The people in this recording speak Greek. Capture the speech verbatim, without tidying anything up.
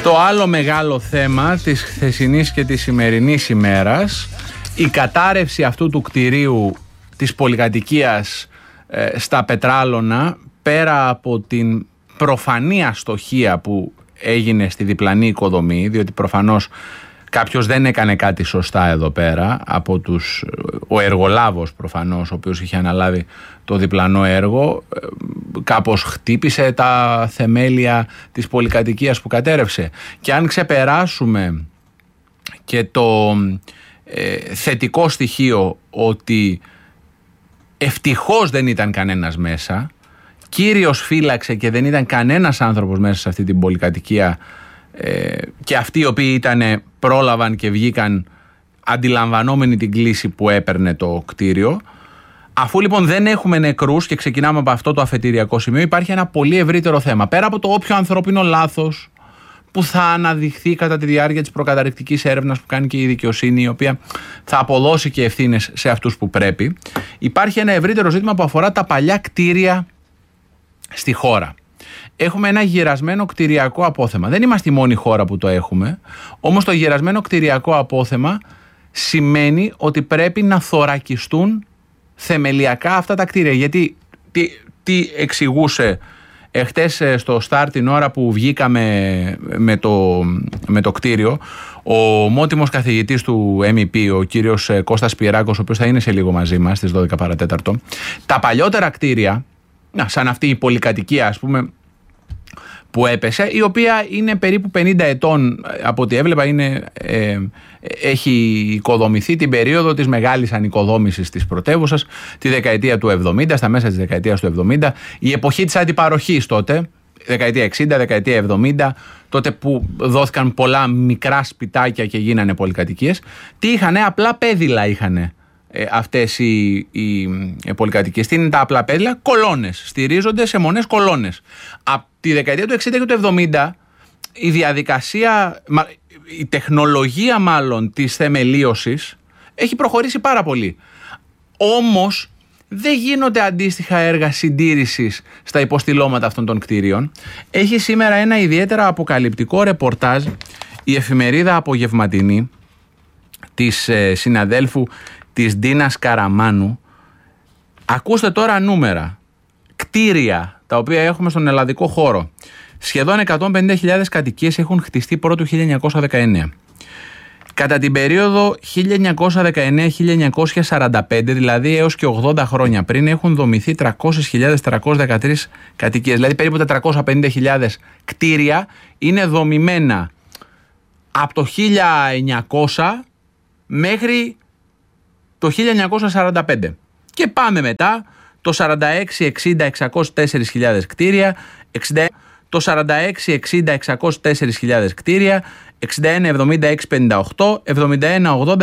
Στο άλλο μεγάλο θέμα της χθεσινής και της σημερινής ημέρας, η κατάρρευση αυτού του κτηρίου της πολυκατοικίας ε, στα Πετράλωνα, πέρα από την προφανή αστοχία που έγινε στη διπλανή οικοδομή, διότι προφανώς κάποιος δεν έκανε κάτι σωστά εδώ πέρα, από τους, ο εργολάβος προφανώς, ο οποίος είχε αναλάβει το διπλανό έργο, κάπως χτύπησε τα θεμέλια της πολυκατοικίας που κατέρευσε. Και αν ξεπεράσουμε και το ε, θετικό στοιχείο ότι ευτυχώς δεν ήταν κανένας μέσα, κύριος φύλαξε και δεν ήταν κανένας άνθρωπος μέσα σε αυτή την πολυκατοικία, ε, και αυτοί οι οποίοι ήτανε πρόλαβαν και βγήκαν αντιλαμβανόμενοι την κλίση που έπαιρνε το κτίριο. Αφού λοιπόν δεν έχουμε νεκρούς και ξεκινάμε από αυτό το αφετηριακό σημείο, υπάρχει ένα πολύ ευρύτερο θέμα. Πέρα από το όποιο ανθρώπινο λάθος που θα αναδειχθεί κατά τη διάρκεια της προκαταρρικτικής έρευνας που κάνει και η δικαιοσύνη, η οποία θα αποδώσει και ευθύνες σε αυτούς που πρέπει, υπάρχει ένα ευρύτερο ζήτημα που αφορά τα παλιά κτίρια στη χώρα. Έχουμε ένα γυρασμένο κτηριακό απόθεμα. Δεν είμαστε η μόνη χώρα που το έχουμε, όμως το γυρασμένο κτηριακό απόθεμα σημαίνει ότι πρέπει να θωρακιστούν θεμελιακά αυτά τα κτίρια. Γιατί τι, τι εξηγούσε εχθές στο Star την ώρα που βγήκαμε με το, με το κτίριο ο μότιμος καθηγητής του εμ ι πι, ο κύριος Κώστας Πυράκος, ο οποίος θα είναι σε λίγο μαζί μας στις δώδεκα παρά τέταρτο. Τα παλιότερα κτίρια, σαν αυτή η πολυκατοικία ας πούμε που έπεσε, η οποία είναι περίπου πενήντα ετών από ό,τι έβλεπα, είναι, ε, έχει οικοδομηθεί την περίοδο της μεγάλης ανοικοδόμησης της πρωτεύουσας, τη δεκαετία του εβδομήντα, στα μέσα της δεκαετίας του εβδομήντα, η εποχή της αντιπαροχής τότε, δεκαετία εξήντα, δεκαετία εβδομήντα, τότε που δόθηκαν πολλά μικρά σπιτάκια και γίνανε πολυκατοικίες. Τι είχανε, απλά πέδιλα είχανε αυτές οι, οι, οι πολυκατοικίες. Τι είναι τα απλά πέδιλα? Κολόνες, στηρίζονται σε μονές κολόνες. Από τη δεκαετία του εξήντα και του εβδομήντα η διαδικασία, η τεχνολογία μάλλον της θεμελίωσης έχει προχωρήσει πάρα πολύ. Όμως δεν γίνονται αντίστοιχα έργα συντήρησης στα υποστηλώματα αυτών των κτίριων. Έχει σήμερα ένα ιδιαίτερα αποκαλυπτικό ρεπορτάζ η εφημερίδα Απογευματινή της ε, συναδέλφου της Ντίνας Καραμάνου. Ακούστε τώρα νούμερα. Κτίρια τα οποία έχουμε στον ελλαδικό χώρο. Σχεδόν εκατόν πενήντα χιλιάδες κατοικίες έχουν χτιστεί πρώτου χίλια εννιακόσια δεκαεννέα. Κατά την περίοδο χίλια εννιακόσια δεκαεννέα με χίλια εννιακόσια σαράντα πέντε, δηλαδή έως και ογδόντα χρόνια πριν, έχουν δομηθεί τριακόσιες χιλιάδες τριακόσιες δεκατρείς κατοικίες. Δηλαδή περίπου τετρακόσιες πενήντα χιλιάδες κτίρια είναι δομημένα από το χίλια εννιακόσια μέχρι το χίλια εννιακόσια σαράντα πέντε. Και πάμε μετά το σαράντα έξι εξήντα εξακόσιες τέσσερις χιλιάδες κτίρια, εξήντα το σαράντα έξι εξήντα εξακόσιες τέσσερις χιλιάδες κτίρια, εξήντα ένα εβδομήντα έξι πενήντα οκτώ, εβδομήντα ένα ογδόντα